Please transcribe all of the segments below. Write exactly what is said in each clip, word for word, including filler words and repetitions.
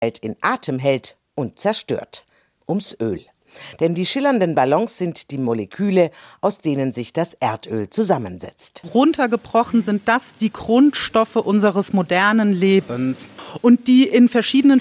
in Atem hält und zerstört. Ums Öl. Denn die schillernden Ballons sind die Moleküle, aus denen sich das Erdöl zusammensetzt. Runtergebrochen sind das die Grundstoffe unseres modernen Lebens und die in verschiedenen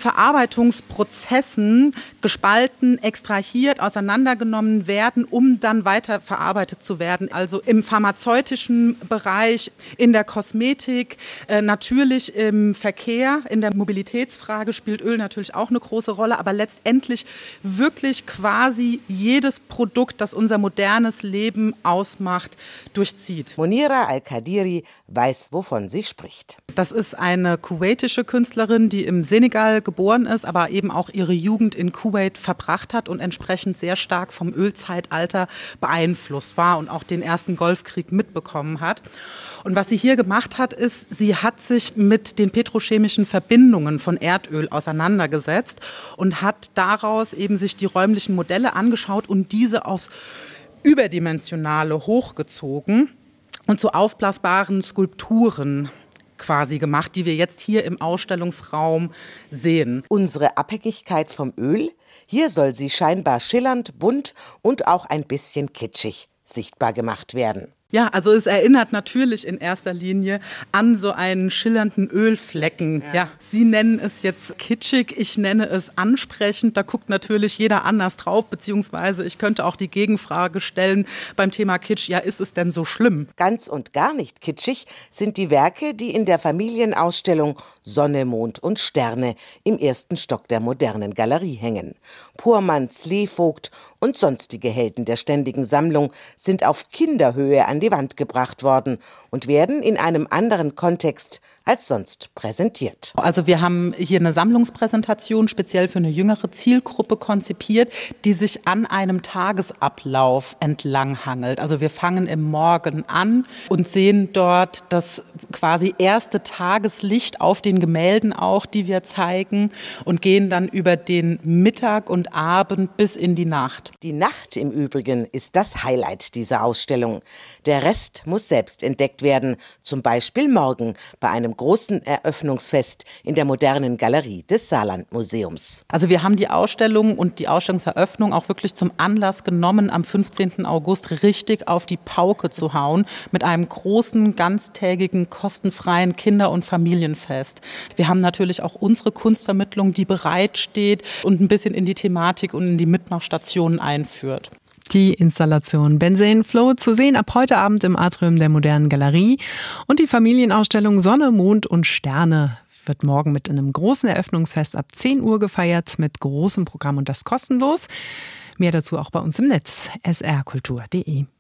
Verarbeitungsprozessen gespalten, extrahiert, auseinandergenommen werden, um dann weiter verarbeitet zu werden. Also im pharmazeutischen Bereich, in der Kosmetik, äh, natürlich im Verkehr, in der Mobilitätsfrage spielt Öl natürlich auch eine große Rolle, aber letztendlich wirklich quasi quasi jedes Produkt, das unser modernes Leben ausmacht, durchzieht. Monira Al-Kadiri weiß, wovon sie spricht. Das ist eine kuwaitische Künstlerin, die im Senegal geboren ist, aber eben auch ihre Jugend in Kuwait verbracht hat und entsprechend sehr stark vom Ölzeitalter beeinflusst war und auch den ersten Golfkrieg mitbekommen hat. Und was sie hier gemacht hat, ist, sie hat sich mit den petrochemischen Verbindungen von Erdöl auseinandergesetzt und hat daraus eben sich die räumlichen Modelle angeschaut und diese aufs Überdimensionale hochgezogen und zu aufblasbaren Skulpturen quasi gemacht, die wir jetzt hier im Ausstellungsraum sehen. Unsere Abhängigkeit vom Öl? Hier soll sie scheinbar schillernd, bunt und auch ein bisschen kitschig sichtbar gemacht werden. Ja, also es erinnert natürlich in erster Linie an so einen schillernden Ölflecken. Ja. Ja, Sie nennen es jetzt kitschig, ich nenne es ansprechend. Da guckt natürlich jeder anders drauf, beziehungsweise ich könnte auch die Gegenfrage stellen beim Thema Kitsch, ja, ist es denn so schlimm? Ganz und gar nicht kitschig sind die Werke, die in der Familienausstellung Sonne, Mond und Sterne im ersten Stock der modernen Galerie hängen. Poormann, Slevogt und sonstige Helden der ständigen Sammlung sind auf Kinderhöhe an die Wand gebracht worden und werden in einem anderen Kontext als sonst präsentiert. Also wir haben hier eine Sammlungspräsentation speziell für eine jüngere Zielgruppe konzipiert, die sich an einem Tagesablauf entlanghangelt. Also wir fangen im Morgen an und sehen dort das quasi erste Tageslicht auf den Gemälden auch, die wir zeigen, und gehen dann über den Mittag und Abend bis in die Nacht. Die Nacht im Übrigen ist das Highlight dieser Ausstellung. Der Rest muss selbst entdeckt werden, zum Beispiel morgen bei einem großen Eröffnungsfest in der modernen Galerie des Saarlandmuseums. Also wir haben die Ausstellung und die Ausstellungseröffnung auch wirklich zum Anlass genommen, am fünfzehnten August richtig auf die Pauke zu hauen mit einem großen, ganztägigen, kostenfreien Kinder- und Familienfest. Wir haben natürlich auch unsere Kunstvermittlung, die bereitsteht und ein bisschen in die Thematik und in die Mitmachstationen einführt. Die Installation Benzene Flow zu sehen ab heute Abend im Atrium der modernen Galerie und die Familienausstellung Sonne, Mond und Sterne wird morgen mit einem großen Eröffnungsfest ab zehn Uhr gefeiert mit großem Programm und das kostenlos. Mehr dazu auch bei uns im Netz s r kultur punkt d e.